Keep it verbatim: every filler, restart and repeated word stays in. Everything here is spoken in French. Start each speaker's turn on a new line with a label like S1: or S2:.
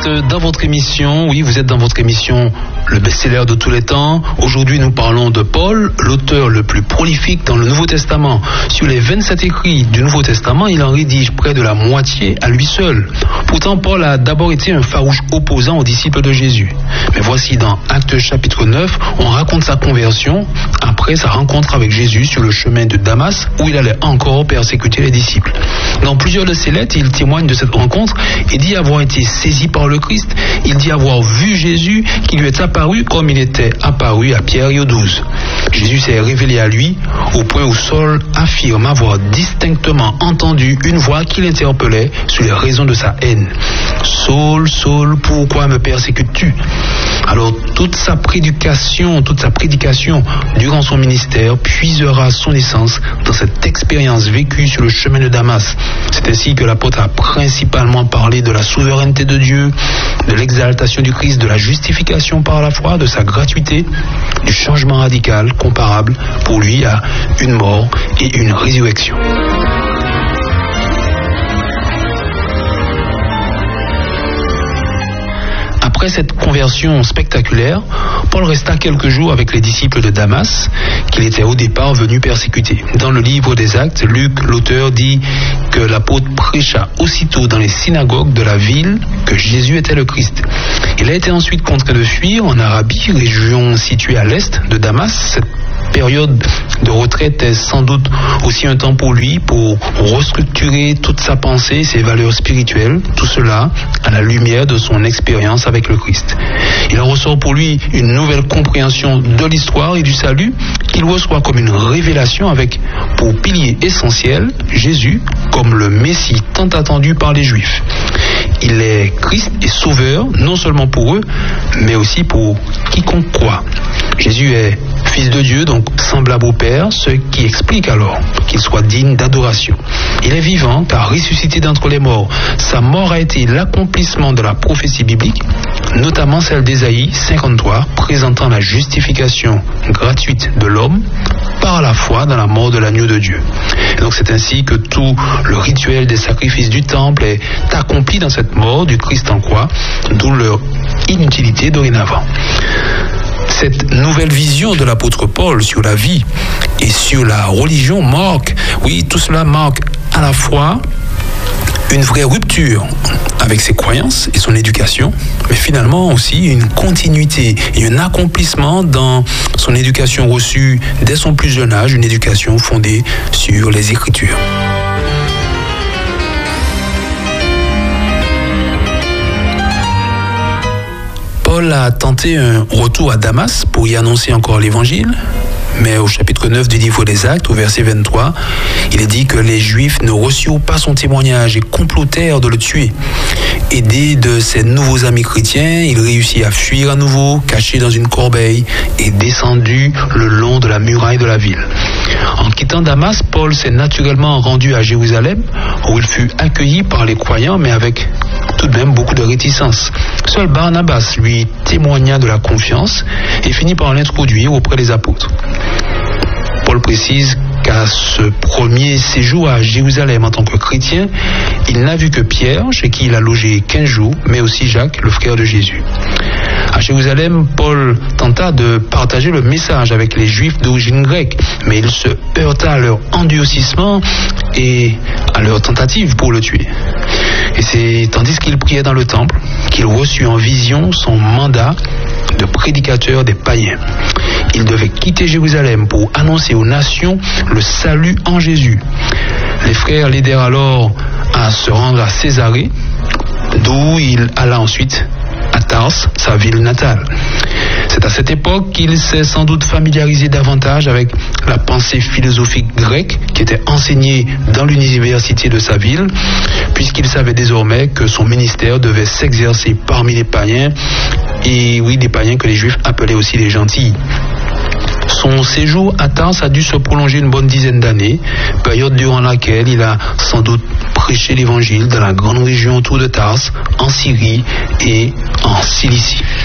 S1: êtes dans votre émission, oui, vous êtes dans votre émission Le best-seller de tous les temps. Aujourd'hui, nous parlons de Paul, l'auteur le plus prolifique dans le Nouveau Testament. Sur les vingt-sept écrits du Nouveau Testament, il en rédige près de la moitié à lui seul. Pourtant, Paul a d'abord été un farouche opposant aux disciples de Jésus. Mais voici dans Actes chapitre neuf, on raconte sa conversion après sa rencontre avec Jésus sur le chemin de Damas, où il allait encore persécuter les disciples. Dans plusieurs de ses lettres, il témoigne de cette rencontre et dit avoir été saisi par le Christ. Il dit avoir vu Jésus qui lui est apparu comme il était apparu à Pierre et aux douze. Jésus s'est révélé à lui au point où Saul affirme avoir distinctement entendu une voix qui l'interpellait sur les raisons de sa haine. « Saul, Saul, pourquoi me persécutes-tu » Alors toute sa prédication, toute sa prédication durant son ministère puisera son essence dans cette expérience vécue sur le chemin de Damas. C'est ainsi que l'apôtre a principalement parlé de la souveraineté de Dieu, de l'exaltation du Christ, de la justification par la foi, de sa gratuité, du changement radical comparable pour lui à une mort et une résurrection. Après cette conversion spectaculaire, Paul resta quelques jours avec les disciples de Damas, qu'il était au départ venu persécuter. Dans le livre des Actes, Luc, l'auteur, dit que l'apôtre prêcha aussitôt dans les synagogues de la ville que Jésus était le Christ. Il a été ensuite contraint de fuir en Arabie, région située à l'est de Damas. Cette période de retraite est sans doute aussi un temps pour lui pour restructurer toute sa pensée, ses valeurs spirituelles, tout cela à la lumière de son expérience avec le Christ. Il en ressort pour lui une nouvelle compréhension de l'histoire et du salut qu'il reçoit comme une révélation avec pour pilier essentiel Jésus comme le Messie tant attendu par les Juifs. Il est Christ et Sauveur, non seulement pour eux, mais aussi pour quiconque croit. Jésus est Fils de Dieu, donc semblable au Père, ce qui explique alors qu'il soit digne d'adoration. Il est vivant car ressuscité d'entre les morts. Sa mort a été l'accomplissement de la prophétie biblique, notamment celle d'Ésaïe cinquante-trois, présentant la justification gratuite de l'homme par la foi dans la mort de l'agneau de Dieu. Et donc c'est ainsi que tout le rituel des sacrifices du temple est accompli dans cette mort du Christ en croix, d'où leur inutilité dorénavant. Cette nouvelle vision de l'apôtre Paul sur la vie et sur la religion marque, oui, tout cela marque à la fois une vraie rupture avec ses croyances et son éducation, mais finalement aussi une continuité et un accomplissement dans son éducation reçue dès son plus jeune âge, une éducation fondée sur les Écritures. Paul a tenté un retour à Damas pour y annoncer encore l'évangile, mais au chapitre neuf du livre des Actes, au verset vingt-trois, il est dit que les Juifs ne reçurent pas son témoignage et complotèrent de le tuer. Aidé de ses nouveaux amis chrétiens, il réussit à fuir à nouveau, caché dans une corbeille et descendu le long de la muraille de la ville. En quittant Damas, Paul s'est naturellement rendu à Jérusalem, où il fut accueilli par les croyants, mais avec tout de même beaucoup de réticence. Seul Barnabas lui témoigna de la confiance et finit par l'introduire auprès des apôtres. Paul précise qu'à ce premier séjour à Jérusalem en tant que chrétien, il n'a vu que Pierre, chez qui il a logé quinze jours, mais aussi Jacques, le frère de Jésus. À Jérusalem, Paul tenta de partager le message avec les Juifs d'origine grecque, mais il se heurta à leur endurcissement et à leur tentative pour le tuer. Et c'est tandis qu'il priait dans le temple qu'il reçut en vision son mandat de prédicateur des païens. Il devait quitter Jérusalem pour annoncer aux nations le salut en Jésus. Les frères l'aidèrent alors à se rendre à Césarée, d'où il alla ensuite à Tars, sa ville natale. C'est à cette époque qu'il s'est sans doute familiarisé davantage avec la pensée philosophique grecque qui était enseignée dans l'université de sa ville, puisqu'il savait désormais que son ministère devait s'exercer parmi les païens, et oui, des païens que les Juifs appelaient aussi les gentils. Son séjour à Tars a dû se prolonger une bonne dizaine d'années, période durant laquelle il a sans doute prêché l'évangile dans la grande région autour de Tars, en Syrie et en Cilicie.